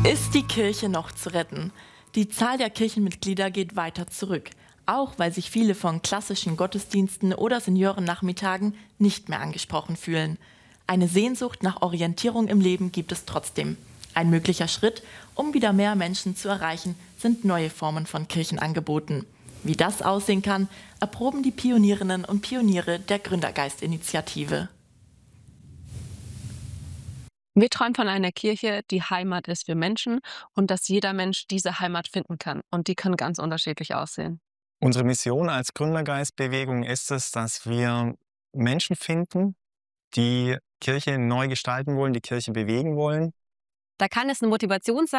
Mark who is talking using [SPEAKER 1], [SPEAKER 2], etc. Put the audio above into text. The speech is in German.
[SPEAKER 1] Ist die Kirche noch zu retten? Die Zahl der Kirchenmitglieder geht weiter zurück, auch weil sich viele von klassischen Gottesdiensten oder Seniorennachmittagen nicht mehr angesprochen fühlen. Eine Sehnsucht nach Orientierung im Leben gibt es trotzdem. Ein möglicher Schritt, um wieder mehr Menschen zu erreichen, sind neue Formen von Kirchenangeboten. Wie das aussehen kann, erproben die Pionierinnen und Pioniere der Gründergeist-Initiative.
[SPEAKER 2] Wir träumen von einer Kirche, die Heimat ist für Menschen und dass jeder Mensch diese Heimat finden kann. Und die kann ganz unterschiedlich aussehen.
[SPEAKER 3] Unsere Mission als Gründergeistbewegung ist es, dass wir Menschen finden, die Kirche neu gestalten wollen, die Kirche bewegen wollen.
[SPEAKER 4] Da kann es eine Motivation sein,